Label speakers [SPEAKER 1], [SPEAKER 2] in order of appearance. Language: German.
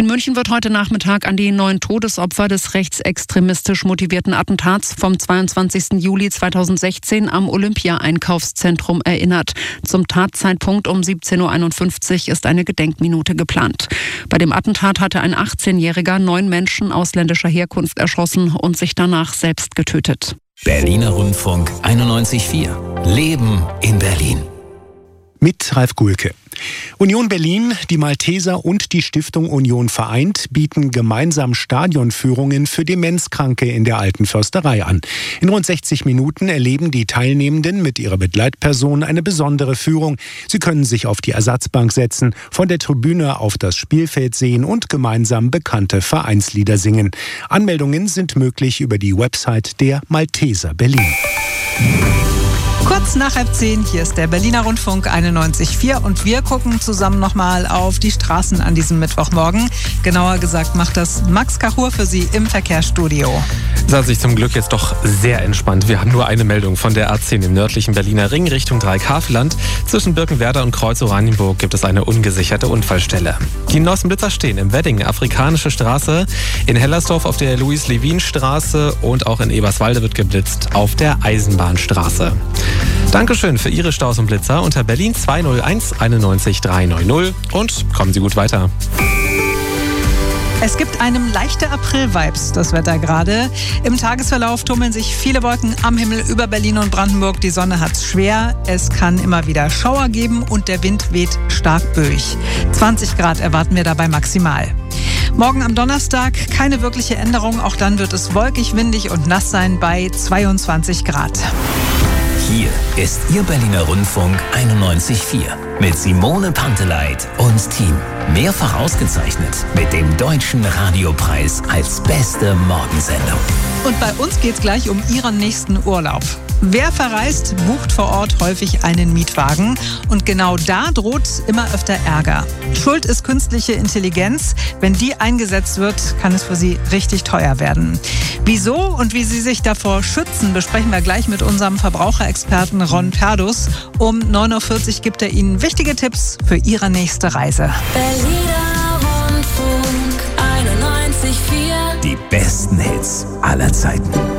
[SPEAKER 1] In München wird heute Nachmittag an die 9 Todesopfer des rechtsextremistisch motivierten Attentats vom 22. Juli 2016 am Olympia-Einkaufszentrum erinnert. Zum Tatzeitpunkt um 17.51 Uhr ist eine Gedenkminute geplant. Bei dem Attentat hatte ein 18-Jähriger 9 Menschen ausländischer Herkunft erschossen und sich danach selbst getötet.
[SPEAKER 2] Berliner Rundfunk 91.4. Leben in Berlin.
[SPEAKER 3] Mit Ralf Gulke. Union Berlin, die Malteser und die Stiftung Union vereint bieten gemeinsam Stadionführungen für Demenzkranke in der Alten Försterei an. In rund 60 Minuten erleben die Teilnehmenden mit ihrer Begleitperson eine besondere Führung. Sie können sich auf die Ersatzbank setzen, von der Tribüne auf das Spielfeld sehen und gemeinsam bekannte Vereinslieder singen. Anmeldungen sind möglich über die Website der Malteser Berlin.
[SPEAKER 4] Kurz nach 9:30, hier ist der Berliner Rundfunk 91.4 und wir gucken zusammen nochmal auf die Straßen an diesem Mittwochmorgen. Genauer gesagt macht das Max Kachur für Sie im Verkehrsstudio.
[SPEAKER 5] Es hat sich zum Glück jetzt doch sehr entspannt. Wir haben nur eine Meldung von der A10 im nördlichen Berliner Ring Richtung Dreieck-Havelland. Zwischen Birkenwerder und Kreuz-Oranienburg gibt es eine ungesicherte Unfallstelle. Die Nossenblitzer stehen im Wedding, Afrikanische Straße, in Hellersdorf auf der Louis-Levin-Straße und auch in Eberswalde wird geblitzt auf der Eisenbahnstraße. Dankeschön für Ihre Staus und Blitzer unter Berlin 201 91 390 und kommen Sie gut weiter.
[SPEAKER 4] Es gibt einem leichte April-Vibes, das Wetter gerade. Im Tagesverlauf tummeln sich viele Wolken am Himmel über Berlin und Brandenburg. Die Sonne hat's schwer. Es kann immer wieder Schauer geben und der Wind weht stark böig. 20 Grad erwarten wir dabei maximal. Morgen am Donnerstag keine wirkliche Änderung. Auch dann wird es wolkig, windig und nass sein bei 22 Grad.
[SPEAKER 2] Hier ist Ihr Berliner Rundfunk 91.4 mit Simone Panteleit und Team. Mehrfach ausgezeichnet mit dem Deutschen Radiopreis als beste Morgensendung.
[SPEAKER 4] Und bei uns geht's gleich um Ihren nächsten Urlaub. Wer verreist, bucht vor Ort häufig einen Mietwagen. Und genau da droht immer öfter Ärger. Schuld ist künstliche Intelligenz. Wenn die eingesetzt wird, kann es für Sie richtig teuer werden. Wieso und wie Sie sich davor schützen, besprechen wir gleich mit unserem Verbraucherexperten Ron Perdus. Um 9.40 Uhr gibt er Ihnen wichtige Tipps für Ihre nächste Reise.
[SPEAKER 6] Berliner Rundfunk 91.4.
[SPEAKER 2] Die besten Hits aller Zeiten.